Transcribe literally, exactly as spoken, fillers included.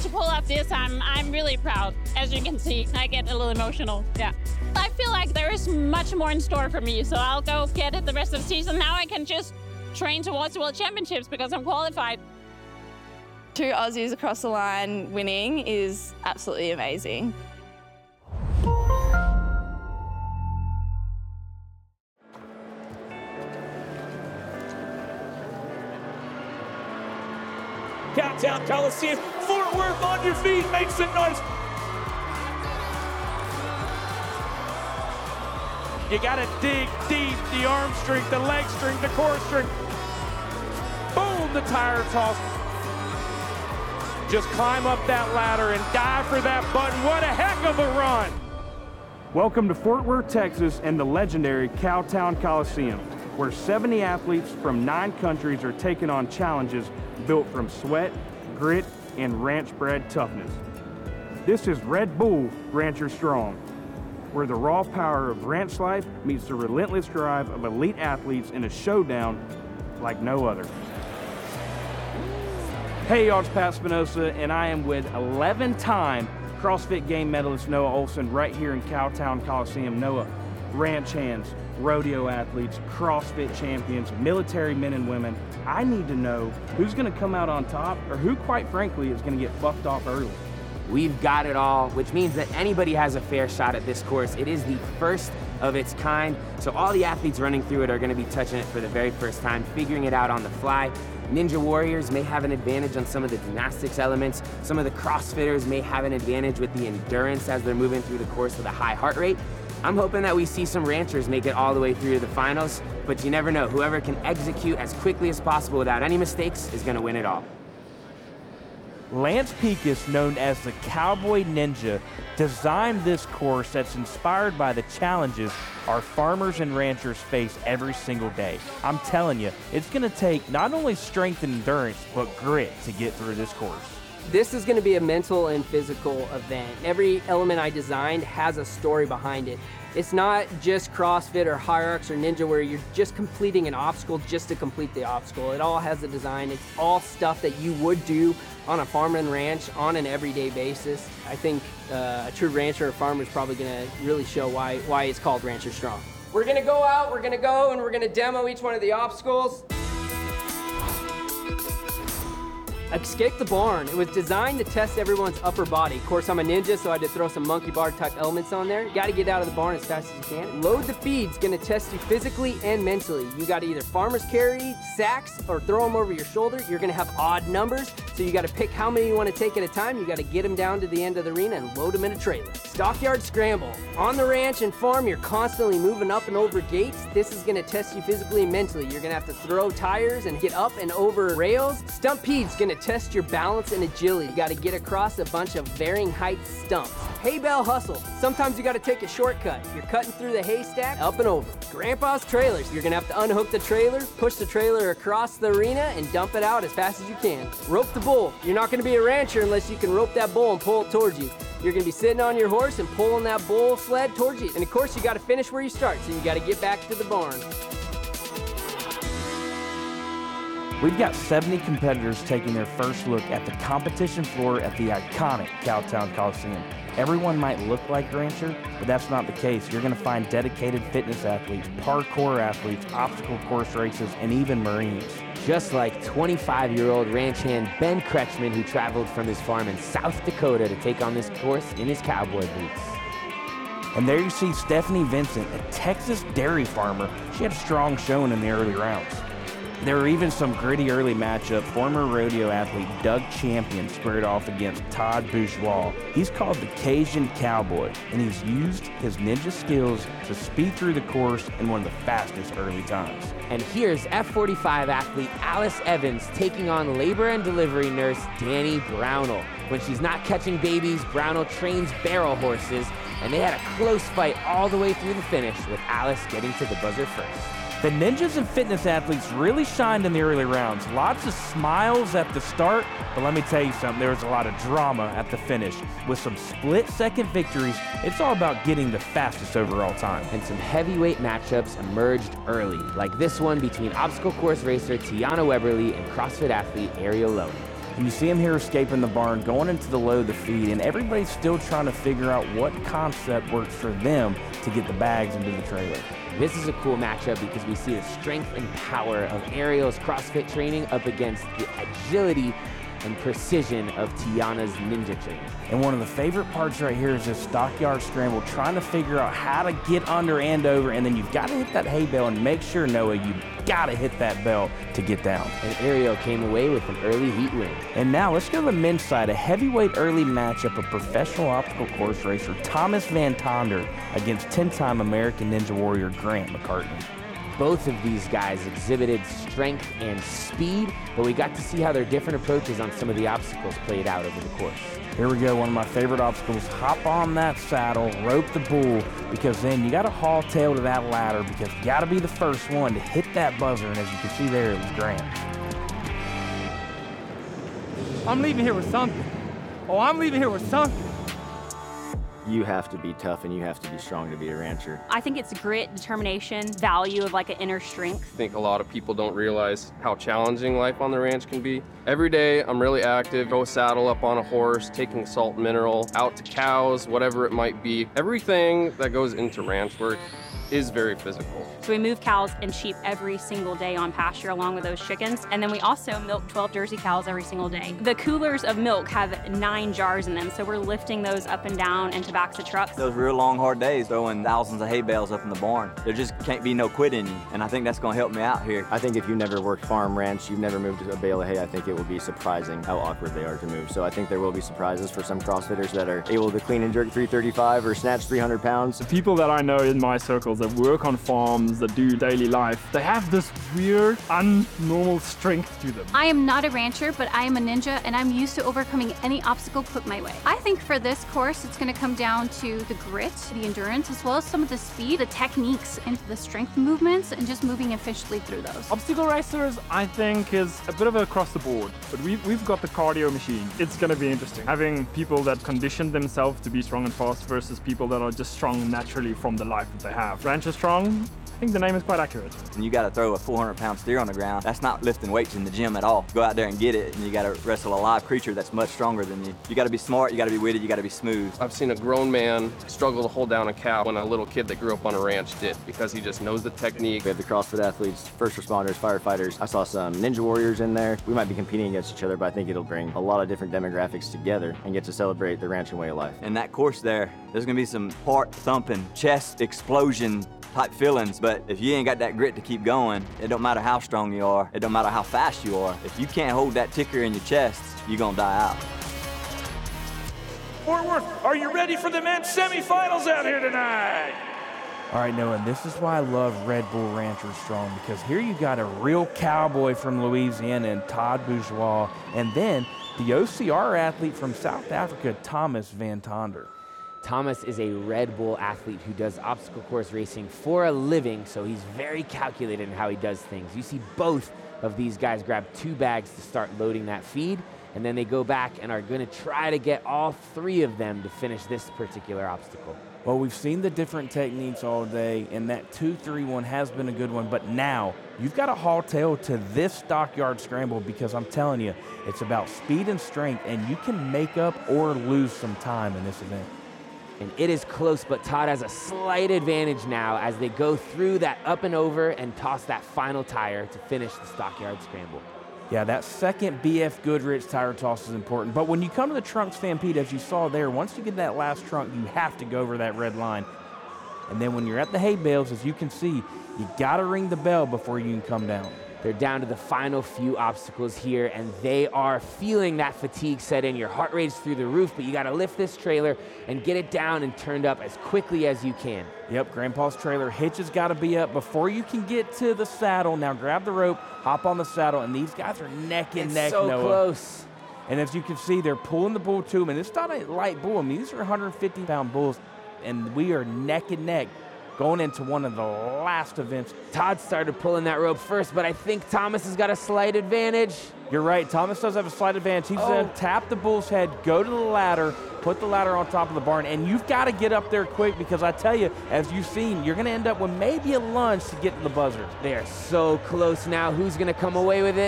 to pull off this, I'm, I'm really proud. As you can see, I get a little emotional, yeah. I feel like there is much more in store for me, so I'll go get it the rest of the season. Now I can just train towards the World Championships because I'm qualified. Two Aussies across the line winning is absolutely amazing. Cowtown Coliseum, Fort Worth on your feet, make some noise. You gotta dig deep, the arm strength, the leg strength, the core strength. Boom, the tire toss. Just climb up that ladder and dive for that button. What a heck of a run. Welcome to Fort Worth, Texas and the legendary Cowtown Coliseum, where seventy athletes from nine countries are taking on challenges built from sweat, grit, and ranch-bred toughness. This is Red Bull Rancher Strong, where the raw power of ranch life meets the relentless drive of elite athletes in a showdown like no other. Hey y'all, it's Pat Spinoza, and I am with eleven-time CrossFit Game medalist Noah Ohlsen right here in Cowtown Coliseum. Noah, ranch hands, rodeo athletes, CrossFit champions, military men and women. I need to know who's gonna come out on top, or who, quite frankly, is gonna get bucked off early. We've got it all, which means that anybody has a fair shot at this course. It is the first of its kind, so all the athletes running through it are gonna be touching it for the very first time, figuring it out on the fly. Ninja Warriors may have an advantage on some of the gymnastics elements. Some of the CrossFitters may have an advantage with the endurance as they're moving through the course with a high heart rate. I'm hoping that we see some ranchers make it all the way through to the finals, but you never know. Whoever can execute as quickly as possible without any mistakes is gonna win it all. Lance Pekus, known as the Cowboy Ninja, designed this course that's inspired by the challenges our farmers and ranchers face every single day. I'm telling you, it's gonna take not only strength and endurance, but grit to get through this course. This is going to be a mental and physical event. Every element I designed has a story behind it. It's not just CrossFit or Hierarchs or Ninja where you're just completing an obstacle just to complete the obstacle. It all has a design. It's all stuff that you would do on a farm and ranch on an everyday basis. I think uh, a true rancher or farmer is probably going to really show why, why it's called Rancher Strong. We're going to go out, we're going to go, and we're going to demo each one of the obstacles. Escape the Barn. It was designed to test everyone's upper body. Of course, I'm a ninja, so I had to throw some monkey bar type elements on there. You gotta get out of the barn as fast as you can. Load the Feed's gonna test you physically and mentally. You gotta either farmer's carry, sacks, or throw them over your shoulder. You're gonna have odd numbers, so you gotta pick how many you wanna take at a time. You gotta get them down to the end of the arena and load them in a trailer. Stockyard Scramble. On the ranch and farm, you're constantly moving up and over gates. This is gonna test you physically and mentally. You're gonna have to throw tires and get up and over rails. Stumpede's gonna test your balance and agility. You gotta get across a bunch of varying height stumps. Hay bale hustle. Sometimes you gotta take a shortcut. You're cutting through the haystack, up and over. Grandpa's trailers. You're gonna have to unhook the trailer, push the trailer across the arena, and dump it out as fast as you can. Rope the bull. You're not gonna be a rancher unless you can rope that bull and pull it towards you. You're gonna be sitting on your horse and pulling that bull sled towards you. And of course, you gotta finish where you start, so you gotta get back to the barn. We've got seventy competitors taking their first look at the competition floor at the iconic Cowtown Coliseum. Everyone might look like a rancher, but that's not the case. You're gonna find dedicated fitness athletes, parkour athletes, obstacle course races, and even Marines. Just like twenty-five-year-old ranch hand Ben Kretschmann, who traveled from his farm in South Dakota to take on this course in his cowboy boots. And there you see Stephanie Vincent, a Texas dairy farmer. She had a strong showing in the early rounds. There were even some gritty early matchup. Former rodeo athlete Doug Champion squared off against Todd Bourgeois. He's called the Cajun Cowboy, and he's used his ninja skills to speed through the course in one of the fastest early times. And here's F forty-five athlete Alice Evans taking on labor and delivery nurse Danny Brownell. When she's not catching babies, Brownell trains barrel horses, and they had a close fight all the way through the finish, with Alice getting to the buzzer first. The ninjas and fitness athletes really shined in the early rounds. Lots of smiles at the start, but let me tell you something, there was a lot of drama at the finish. With some split-second victories, it's all about getting the fastest overall time. And some heavyweight matchups emerged early, like this one between obstacle course racer Tiana Weberly and CrossFit athlete Ariel Lowe. And you see them here escaping the barn, going into the load, the feed, and everybody's still trying to figure out what concept works for them to get the bags into the trailer. This is a cool matchup because we see the strength and power of Ariel's CrossFit training up against the agility and precision of Tiana's ninja training. And one of the favorite parts right here is this stockyard scramble, trying to figure out how to get under and over, and then you've got to hit that hay bale and make sure, Noah, you got to hit that bell to get down. And Ariel came away with an early heat win. And now let's go to the men's side, a heavyweight early matchup of professional obstacle course racer Thomas Van Tonder against ten-time American Ninja Warrior Grant McCartney. Both of these guys exhibited strength and speed, but we got to see how their different approaches on some of the obstacles played out over the course. Here we go, one of my favorite obstacles. Hop on that saddle, rope the bull, because then you got to haul tail to that ladder because you got to be the first one to hit that buzzer, and as you can see there, it was Grant. I'm leaving here with something. Oh, I'm leaving here with something. You have to be tough and you have to be strong to be a rancher. I think it's grit, determination, value of like an inner strength. I think a lot of people don't realize how challenging life on the ranch can be. Every day I'm really active, go saddle up on a horse, taking salt mineral, out to cows, whatever it might be. Everything that goes into ranch work is very physical. So we move cows and sheep every single day on pasture along with those chickens. And then we also milk twelve Jersey cows every single day. The coolers of milk have nine jars in them. So we're lifting those up and down into backs of trucks. Those real long, hard days throwing thousands of hay bales up in the barn. There just can't be no quit in you. And I think that's gonna help me out here. I think if you've never worked farm ranch, you've never moved a bale of hay, I think it will be surprising how awkward they are to move. So I think there will be surprises for some CrossFitters that are able to clean and jerk three thirty-five or snatch three hundred pounds. The people that I know in my circles that work on farms, that do daily life, they have this weird, unnormal strength to them. I am not a rancher, but I am a ninja, and I'm used to overcoming any obstacle put my way. I think for this course, it's going to come down to the grit, the endurance, as well as some of the speed, the techniques, and the strength movements, and just moving efficiently through those. Obstacle racers, I think, is a bit of a across the board, but we've, we've got the cardio machine. It's going to be interesting. Having people that condition themselves to be strong and fast versus people that are just strong naturally from the life that they have. Rancher strong, I think the name is quite accurate. And you got to throw a four hundred pound steer on the ground. That's not lifting weights in the gym at all. Go out there and get it, and you got to wrestle a live creature that's much stronger than you. You got to be smart, you got to be witty, you got to be smooth. I've seen a grown man struggle to hold down a cow when a little kid that grew up on a ranch did, because he just knows the technique. We have the CrossFit athletes, first responders, firefighters. I saw some Ninja Warriors in there. We might be competing against each other, but I think it'll bring a lot of different demographics together and get to celebrate the ranching way of life. In that course there, there's going to be some heart thumping, chest explosion type feelings, but if you ain't got that grit to keep going, it don't matter how strong you are, it don't matter how fast you are. If you can't hold that ticker in your chest, you're gonna die out. Fort Worth, are you ready for the men's semifinals out here tonight? All right, Noah, and this is why I love Red Bull Ranchers Strong, because here you got a real cowboy from Louisiana and Todd Bourgeois, and then the O C R athlete from South Africa, Thomas Van Tonder. Thomas is a Red Bull athlete who does obstacle course racing for a living, so he's very calculated in how he does things. You see both of these guys grab two bags to start loading that feed, and then they go back and are going to try to get all three of them to finish this particular obstacle. Well, we've seen the different techniques all day, and that two three one has been a good one, but now you've got to haul tail to this stockyard scramble, because I'm telling you, it's about speed and strength, and you can make up or lose some time in this event. And it is close, but Todd has a slight advantage now as they go through that up and over and toss that final tire to finish the stockyard scramble. Yeah, that second B F Goodrich tire toss is important. But when you come to the trunk stampede, as you saw there, once you get that last trunk, you have to go over that red line. And then when you're at the hay bales, as you can see, you got to ring the bell before you can come down. They're down to the final few obstacles here, and they are feeling that fatigue set in. Your heart rate's through the roof, but you got to lift this trailer and get it down and turned up as quickly as you can. Yep, Grandpa's trailer hitch has got to be up before you can get to the saddle. Now grab the rope, hop on the saddle, and these guys are neck and it's neck, so Noah. close. And as you can see, they're pulling the bull to them, and it's not a light bull. I mean, these are one hundred fifty pound bulls, and we are neck and neck going into one of the last events. Todd started pulling that rope first, but I think Thomas has got a slight advantage. You're right, Thomas does have a slight advantage. He's oh. gonna tap the bull's head, go to the ladder, put the ladder on top of the barn, and you've got to get up there quick, because I tell you, as you've seen, you're gonna end up with maybe a lunge to get to the buzzer. They are so close now. Who's gonna come away with it?